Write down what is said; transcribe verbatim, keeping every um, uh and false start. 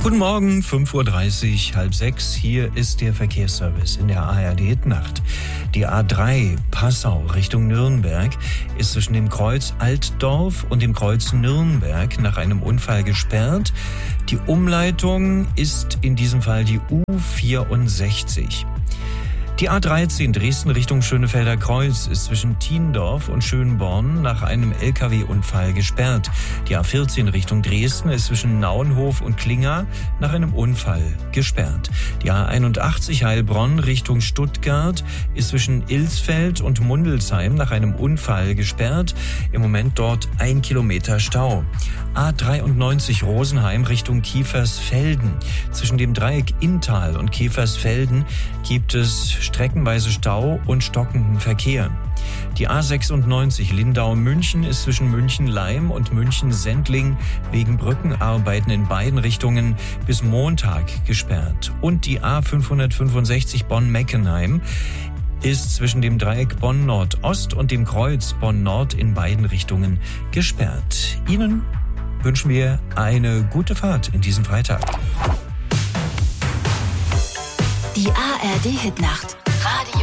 Guten Morgen, fünf Uhr dreißig, halb sechs. Hier ist der Verkehrsservice in der A R D-Hit-Nacht. Die A drei Passau Richtung Nürnberg ist zwischen dem Kreuz Altdorf und dem Kreuz Nürnberg nach einem Unfall gesperrt. Die Umleitung ist in diesem Fall die U vierundsechzig. Die A dreizehn Dresden Richtung Schönefelder Kreuz ist zwischen Thiendorf und Schönborn nach einem L K W-Unfall gesperrt. Die A vierzehn Richtung Dresden ist zwischen Nauenhof und Klinger nach einem Unfall gesperrt. Die A einundachtzig Heilbronn Richtung Stuttgart ist zwischen Ilsfeld und Mundelsheim nach einem Unfall gesperrt. Im Moment dort ein Kilometer Stau. A dreiundneunzig Rosenheim Richtung Kiefersfelden. Zwischen dem Dreieck Inntal und Kiefersfelden gibt es streckenweise Stau und stockenden Verkehr. Die A sechsundneunzig Lindau-München ist zwischen München-Leim und München-Sendling wegen Brückenarbeiten in beiden Richtungen bis Montag gesperrt. Und die A fünfhundertfünfundsechzig Bonn-Meckenheim ist zwischen dem Dreieck Bonn-Nordost und dem Kreuz Bonn-Nord in beiden Richtungen gesperrt. Ihnen wünschen wir eine gute Fahrt in diesem Freitag. Die A R D-Hit-Nacht. Radio